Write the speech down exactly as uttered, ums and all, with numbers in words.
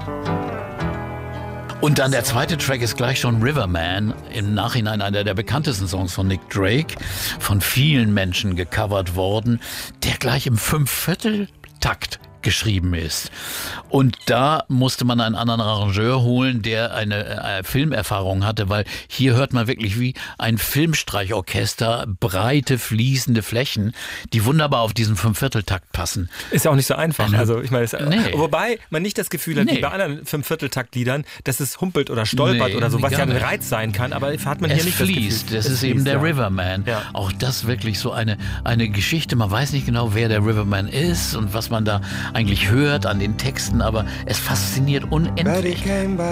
Und dann der zweite Track ist gleich schon Riverman, im Nachhinein einer der bekanntesten Songs von Nick Drake, von vielen Menschen gecovert worden, der gleich im Fünfvierteltakt geschrieben ist. Und da musste man einen anderen Arrangeur holen, der eine äh, Filmerfahrung hatte, weil hier hört man wirklich wie ein Filmstreichorchester, breite, fließende Flächen, die wunderbar auf diesen Fünfvierteltakt passen. Ist ja auch nicht so einfach. Eine, also ich meine, es, nee. Wobei man nicht das Gefühl hat, Nee. wie bei anderen Fünfvierteltaktliedern, dass es humpelt oder stolpert Nee, oder so, was gar ja ein nicht. Reiz sein kann, aber hat man Es hier nicht fließt, das Gefühl. das Es ist fließt, eben der ja. Riverman. Ja. Auch das wirklich so eine, eine Geschichte. Man weiß nicht genau, wer der Riverman ist und was man da eigentlich hört an den Texten, aber es fasziniert unendlich.